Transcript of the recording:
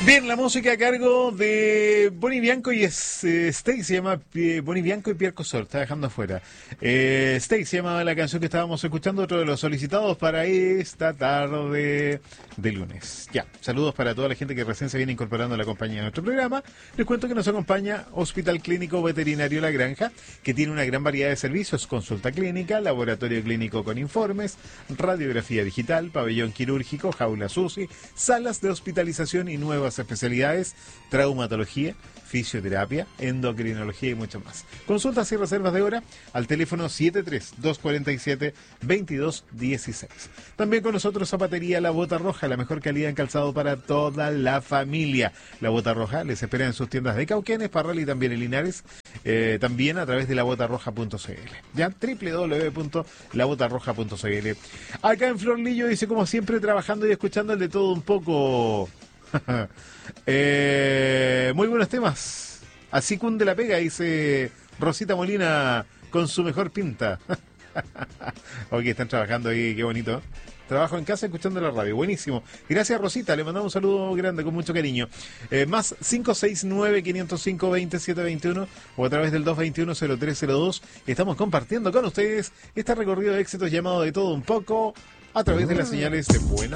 Bien, la música a cargo de Bonnie Bianco y Stay, se llama Bonnie Bianco y Pierre Cosor, está dejando afuera. Stay se llama la canción que estábamos escuchando, otro de los solicitados para esta tarde de lunes. Ya, saludos para toda la gente que recién se viene incorporando a la compañía de nuestro programa. Les cuento que nos acompaña Hospital Clínico Veterinario La Granja, que tiene una gran variedad de servicios: consulta clínica, laboratorio clínico con informes, radiografía digital, pabellón quirúrgico, jaula UCI, salas de hospitalización y nuevas especialidades, traumatología, fisioterapia, endocrinología y mucho más. Consultas y reservas de hora al teléfono 73-247-2216. También con nosotros Zapatería La Bota Roja, la mejor calidad en calzado para toda la familia. La Bota Roja les espera en sus tiendas de Cauquenes, Parral y también en Linares, también a través de labotarroja.cl. Ya, www.labotarroja.cl. Acá en Florlillo dice, como siempre, trabajando y escuchando el de todo un poco. Muy buenos temas. Así cunde la pega, dice Rosita Molina con su mejor pinta. Ok, están trabajando ahí, qué bonito. Trabajo en casa escuchando la radio, buenísimo. Gracias, Rosita, le mandamos un saludo grande con mucho cariño. Más 569-505-2721 o a través del 221-0302. Estamos compartiendo con ustedes este recorrido de éxitos llamado De Todo Un Poco a través de las señales de Buena